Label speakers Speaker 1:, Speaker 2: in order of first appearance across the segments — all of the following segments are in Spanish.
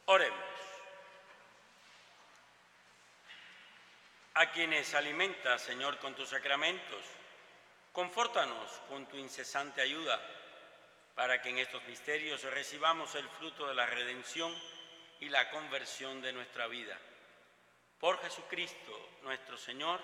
Speaker 1: Oremos. A quienes alimentas, Señor, con tus sacramentos, confórtanos con tu incesante ayuda, para que en estos misterios recibamos el fruto de la redención y la conversión de nuestra vida. Por Jesucristo, nuestro Señor.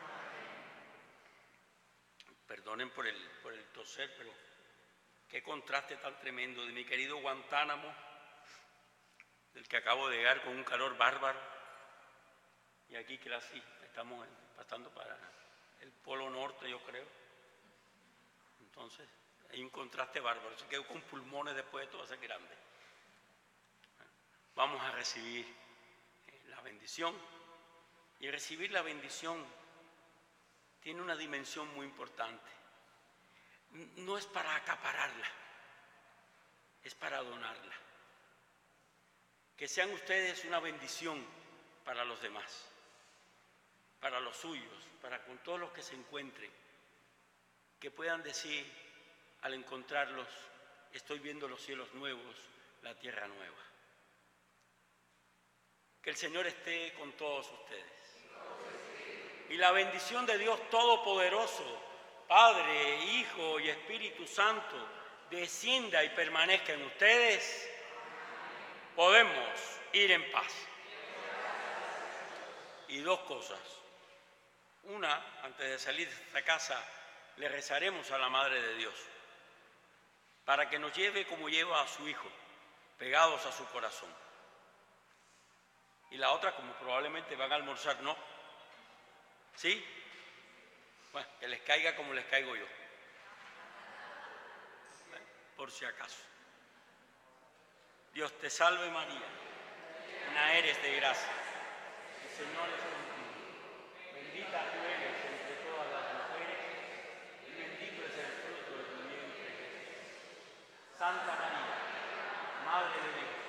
Speaker 1: Perdonen por el toser, pero qué contraste tan tremendo de mi querido Guantánamo, del que acabo de llegar con un calor bárbaro, y aquí que así estamos pasando para el Polo Norte, yo creo. Entonces, hay un contraste bárbaro. Se quedó con pulmones después de todo ese grande. Vamos a recibir la bendición. Y recibir la bendición tiene una dimensión muy importante. No es para acapararla, es para donarla. Que sean ustedes una bendición para los demás, para los suyos, para con todos los que se encuentren, que puedan decir al encontrarlos: estoy viendo los cielos nuevos, la tierra nueva. Que el Señor esté con todos ustedes. Y la bendición de Dios Todopoderoso, Padre, Hijo y Espíritu Santo, descienda y permanezca en ustedes. Podemos ir en paz. Y dos cosas. Una, antes de salir de esta casa, le rezaremos a la Madre de Dios, para que nos lleve como lleva a su Hijo, pegados a su corazón. Y la otra, como probablemente van a almorzar, ¿no? ¿Sí? Bueno, que les caiga como les caigo yo. Bueno, por si acaso. Dios te salve María, llena eres de gracia. El Señor es contigo. Bendita tú eres entre todas las mujeres, y bendito es el fruto de tu vientre, Jesús. Santa María, Madre de Dios,